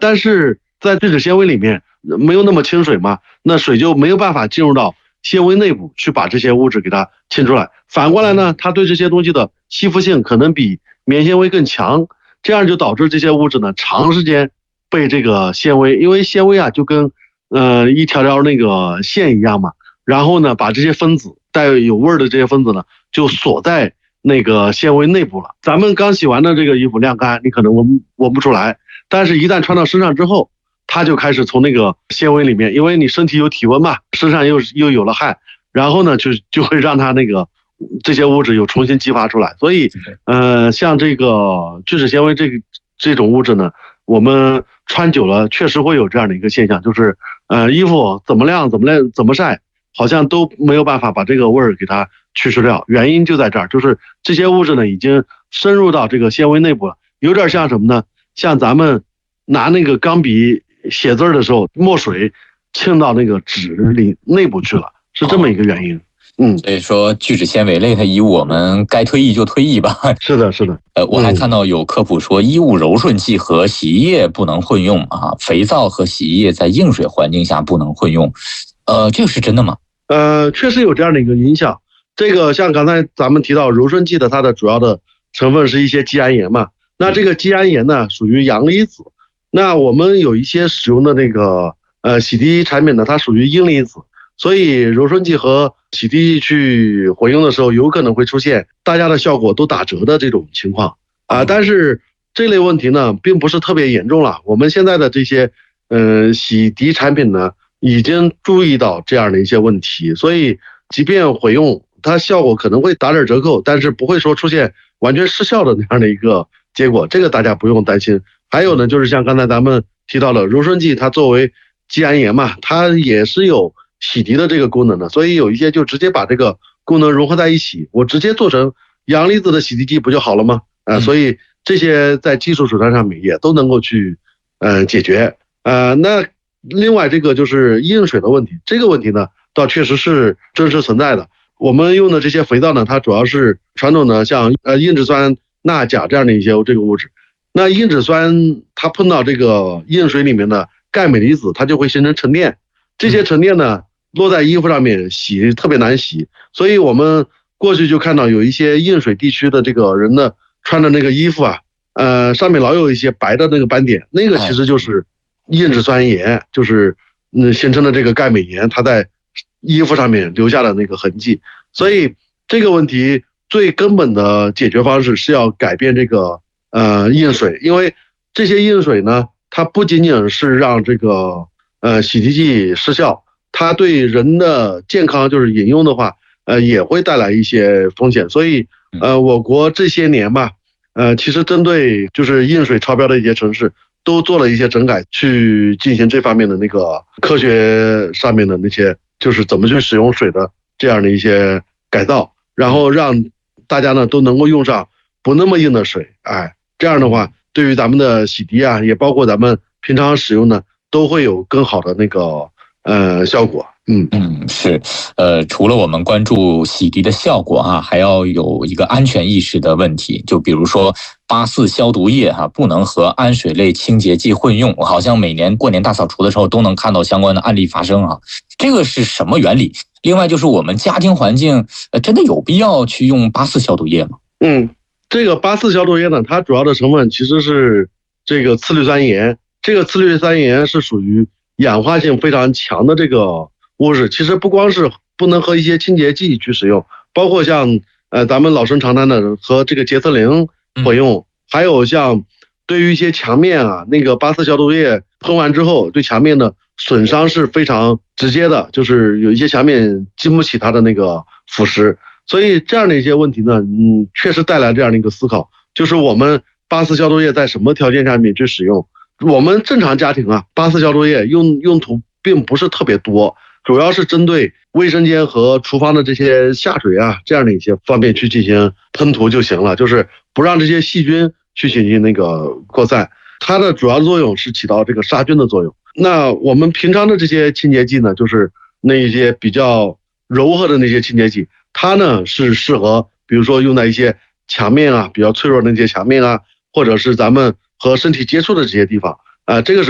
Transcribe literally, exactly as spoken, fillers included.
但是在聚酯纤维里面没有那么清水嘛，那水就没有办法进入到纤维内部去把这些物质给它清出来。反过来呢，它对这些东西的吸附性可能比棉纤维更强，这样就导致这些物质呢长时间被这个纤维，因为纤维啊就跟呃一条条那个线一样嘛，然后呢把这些分子带有味儿的这些分子呢就锁在那个纤维内部了。咱们刚洗完的这个衣服晾干，你可能闻闻不出来，但是一旦穿到身上之后，它就开始从那个纤维里面，因为你身体有体温嘛，身上又又有了汗，然后呢就就会让它那个这些物质又重新激发出来。所以呃像这个聚酯纤维这个这种物质呢，我们穿久了确实会有这样的一个现象，就是呃衣服怎么晾怎么晾怎么晒，好像都没有办法把这个味儿给它去除掉。原因就在这儿，就是这些物质呢已经深入到这个纤维内部了，有点像什么呢？像咱们拿那个钢笔写字的时候，墨水浸到那个纸里内部去了，是这么一个原因。嗯， 所以说聚酯纤维类它衣物我们该退役就退役吧。 是的，是的。 呃，我还看到有科普说，衣物柔顺剂和洗衣液不能混用啊，肥皂和洗衣液在硬水环境下不能混用。呃，这个是真的吗？ 呃，确实有这样的一个影响。这个像刚才咱们提到柔顺剂的，它的主要的成分是一些季铵盐嘛。那这个季铵盐呢，属于阳离子。那我们有一些使用的那个呃洗涤液产品呢，它属于阴离子。所以柔顺剂和洗涤液去混用的时候，有可能会出现大家的效果都打折的这种情况啊。但是这类问题呢，并不是特别严重了。我们现在的这些呃洗涤产品呢，已经注意到这样的一些问题，所以即便混用，它效果可能会打点折扣，但是不会说出现完全失效的那样的一个结果，这个大家不用担心。还有呢，就是像刚才咱们提到的柔顺剂，它作为季铵盐嘛，它也是有洗涤的这个功能的，所以有一些就直接把这个功能融合在一起，我直接做成阳离子的洗涤剂不就好了吗？啊、呃，所以这些在技术手段上面也都能够去呃解决。呃，那另外这个就是硬水的问题，这个问题呢倒确实是真实存在的。我们用的这些肥皂呢，它主要是传统的像呃硬质酸钠钾这样的一些这个物质。那硬质酸它碰到这个硬水里面的钙镁离子，它就会形成沉淀，这些沉淀呢落在衣服上面洗特别难洗，所以我们过去就看到有一些硬水地区的这个人呢穿的那个衣服啊，呃上面老有一些白的那个斑点，那个其实就是硬质酸盐，就是嗯形成的这个钙镁盐，它在衣服上面留下的那个痕迹。所以这个问题最根本的解决方式是要改变这个呃硬水，因为这些硬水呢，它不仅仅是让这个呃洗涤剂失效，它对人的健康就是饮用的话，呃也会带来一些风险。所以呃我国这些年吧，呃其实针对就是硬水超标的一些城市，都做了一些整改，去进行这方面的那个科学上面的那些，就是怎么去使用水的这样的一些改造，然后让大家呢都能够用上不那么硬的水，哎，这样的话对于咱们的洗涤啊，也包括咱们平常使用呢，都会有更好的那个呃效果。嗯嗯，是，呃，除了我们关注洗涤的效果哈、啊，还要有一个安全意识的问题。就比如说八四消毒液哈、啊，不能和氨水类清洁剂混用。好像每年过年大扫除的时候都能看到相关的案例发生啊。这个是什么原理？另外就是我们家庭环境，呃，真的有必要去用八四消毒液吗？ 嗯，这个八四消毒液呢，它主要的成分其实是这个次氯酸盐。这个次氯酸盐是属于氧化性非常强的这个物质，其实不光是不能和一些清洁剂去使用，包括像呃咱们老生常谈的和这个洁厕灵混用，嗯、还有像对于一些墙面啊，那个八四消毒液喷完之后，对墙面的损伤是非常直接的，就是有一些墙面经不起它的那个腐蚀，所以这样的一些问题呢，嗯，确实带来这样的一个思考，就是我们八四消毒液在什么条件下面去使用？我们正常家庭啊，八四消毒液用用途并不是特别多。主要是针对卫生间和厨房的这些下水啊这样的一些方面去进行喷涂就行了，就是不让这些细菌去进行那个扩散。它的主要作用是起到这个杀菌的作用。那我们平常的这些清洁剂呢，就是那一些比较柔和的那些清洁剂，它呢是适合比如说用在一些墙面啊比较脆弱的那些墙面啊，或者是咱们和身体接触的这些地方啊、呃，这个是